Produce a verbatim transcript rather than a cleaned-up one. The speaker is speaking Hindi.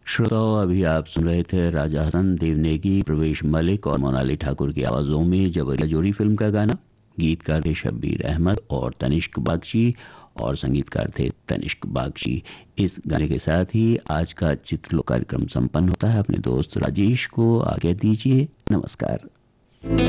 श्रोताओं, अभी आप सुन रहे थे राजा हसन देवनेगी, प्रवेश मलिक और मोनाली ठाकुर की आवाजों में जबरिया जोड़ी फिल्म का गाना। गीतकार थे शब्बीर अहमद और तनिष्क बागची और संगीतकार थे तनिष्क बागची। इस गाने के साथ ही आज का चित्रलोक कार्यक्रम संपन्न होता है। अपने दोस्त राजेश को आज्ञा दीजिए। नमस्कार।